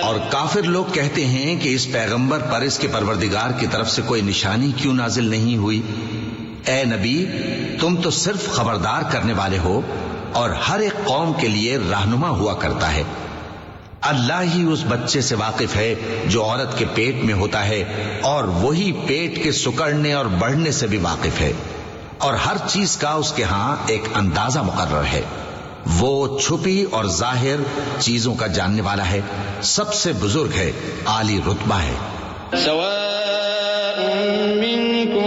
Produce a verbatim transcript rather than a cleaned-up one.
और काफिर लोग कहते हैं कि इस पैगंबर पर इसके परवरदिगार की तरफ से कोई निशानी क्यों नाजिल नहीं हुई। ए नबी, तुम तो सिर्फ खबरदार करने वाले हो और हर एक कौम के लिए रहनुमा हुआ करता है। अल्लाह ही उस बच्चे से वाकिफ है जो औरत के पेट में होता है, और वही पेट के सुकड़ने और बढ़ने से भी वाकिफ है, और हर चीज का उसके यहां एक अंदाजा मुकर्रर है। वो छुपी और जाहिर चीजों का जानने वाला है, सबसे बुजुर्ग है, आली रुतबा है।